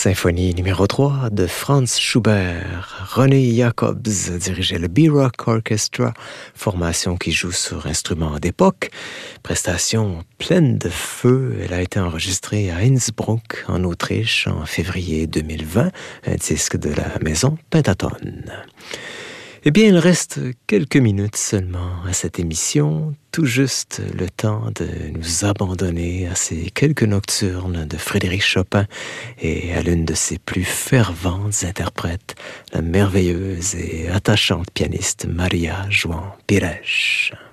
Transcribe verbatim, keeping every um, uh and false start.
Symphonie numéro trois de Franz Schubert. René Jacobs dirigeait le B-Rock Orchestra, formation qui joue sur instruments d'époque. Prestation pleine de feu, elle a été enregistrée à Innsbruck, en Autriche, en février deux mille vingt, un disque de la maison Pentaton. Eh bien, il reste quelques minutes seulement à cette émission, tout juste le temps de nous abandonner à ces quelques nocturnes de Frédéric Chopin et à l'une de ses plus ferventes interprètes, la merveilleuse et attachante pianiste Maria João Pires.